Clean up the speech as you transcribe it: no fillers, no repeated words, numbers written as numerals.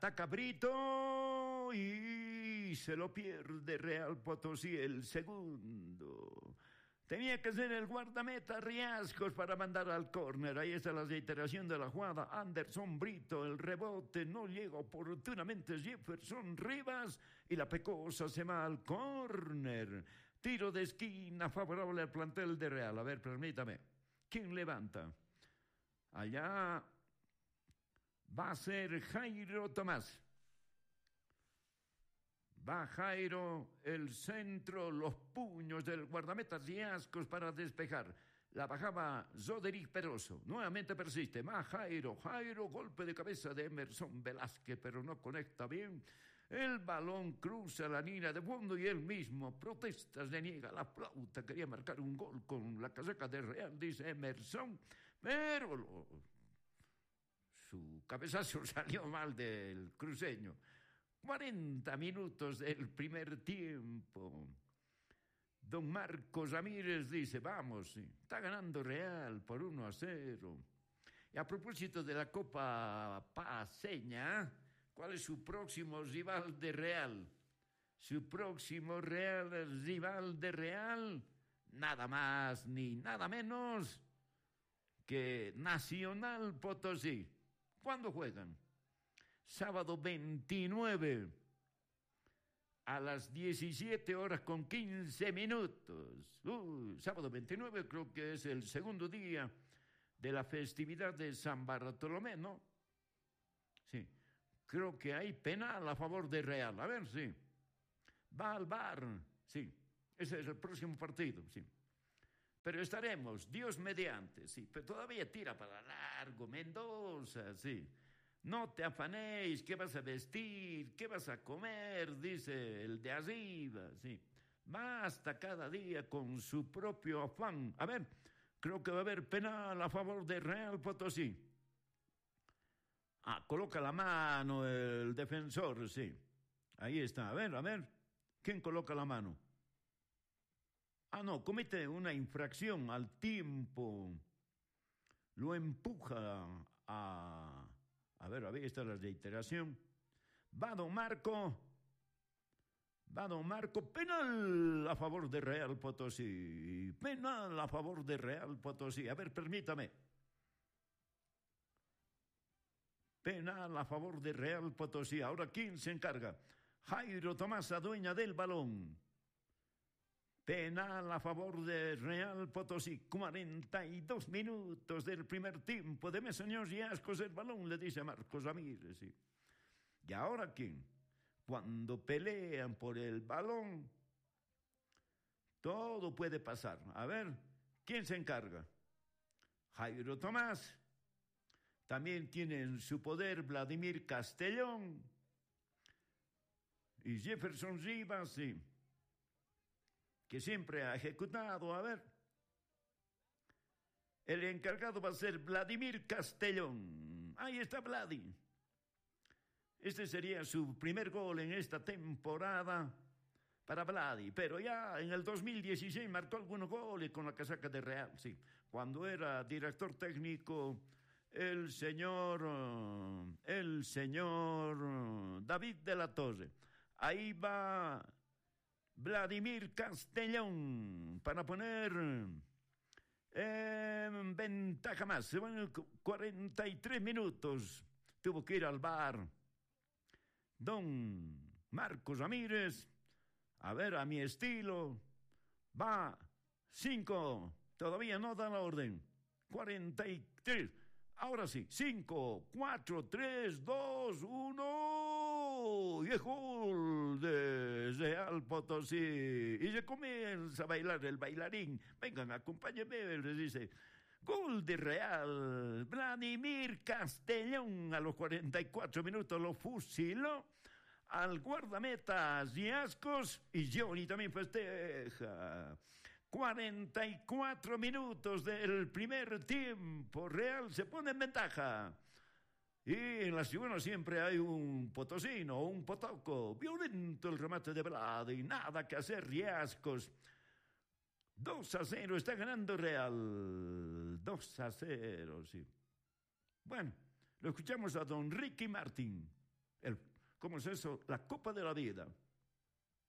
Ataca Brito y se lo pierde Real Potosí el segundo. Tenía que ser el guardameta Riascos para mandar al córner. Ahí está la reiteración de la jugada. Anderson Brito, el rebote no llega oportunamente Jefferson Rivas y la Pecosa se va al córner. Tiro de esquina favorable al plantel de Real. A ver, permítame. ¿Quién levanta? Allá va a ser Jairo Tomás. Va Jairo, el centro, los puños del guardameta Riascos para despejar. La bajaba Zoderick Peroso. Nuevamente persiste. Va Jairo, golpe de cabeza de Emerson Velázquez, pero no conecta bien. El balón cruza la línea de fondo y él mismo protesta, se niega la flauta. Quería marcar un gol con la casaca de Real, dice Emerson, pero su cabezazo salió mal del cruceño. 40 minutos del primer tiempo. Don Marcos Ramírez dice, vamos, está ganando Real por 1-0. Y a propósito de la Copa Paceña, ¿cuál es su próximo rival de Real? Su próximo rival de Real, nada más ni nada menos que Nacional Potosí. ¿Cuándo juegan? Sábado 29 a las 17:15. Sábado 29 creo que es el segundo día de la festividad de San Bartolomé, ¿no? Sí, creo que hay penal a favor de Real. A ver, sí. Va al VAR, sí. Ese es el próximo partido, sí. Pero estaremos, Dios mediante, sí. Pero todavía tira para largo, Mendoza, sí. No te afanéis, ¿qué vas a vestir? ¿Qué vas a comer? Dice el de arriba, sí. Basta cada día con su propio afán. A ver, creo que va a haber penal a favor de Real Potosí. Coloca la mano el defensor, sí. Ahí está, a ver. ¿Quién coloca la mano? No, comete una infracción al tiempo. Lo empuja a ver, ahí está la reiteración. Va Don Marco, penal a favor de Real Potosí. Penal a favor de Real Potosí. A ver, permítame. Penal a favor de Real Potosí. Ahora, ¿quién se encarga? Jairo Tomás, dueña del balón. Penal a favor de Real Potosí. 42 minutos del primer tiempo. Deme, señor Riascos, el balón, le dice Marcos Ramírez. Sí. ¿Y ahora quién? Cuando pelean por el balón, todo puede pasar. A ver, ¿quién se encarga? Jairo Tomás. También tiene en su poder Vladimir Castellón. Y Jefferson Rivas, sí, que siempre ha ejecutado. A ver, el encargado va a ser Vladimir Castellón. Ahí está Vladi. Este sería su primer gol en esta temporada para Vladi, pero ya en el 2016 marcó algunos goles con la casaca de Real, sí, cuando era director técnico el señor David de la Torre. Ahí va Vladimir Castellón para poner ventaja más. Se van 43 minutos. Tuvo que ir al VAR Don Marcos Ramírez. A ver, a mi estilo. Va 5. Todavía no da la orden. 43. Ahora sí, 5, 4, 3, 2, 1. Y el gol de Real Potosí. Y se comienza a bailar el bailarín. Vengan, acompáñenme, les dice. Gol de Real. Vladimir Castellón a los 44 minutos lo fusiló al guardameta Riascos y Johnny también festeja. 44 minutos del primer tiempo. Real se pone en ventaja. Y en la tribuna siempre hay un potosino o un potoco. Violento el remate de Vladi. Nada que hacer, Riascos. 2-0 está ganando Real. 2-0, sí. Bueno, lo escuchamos a don Ricky Martín. ¿Cómo es eso? La Copa de la Vida.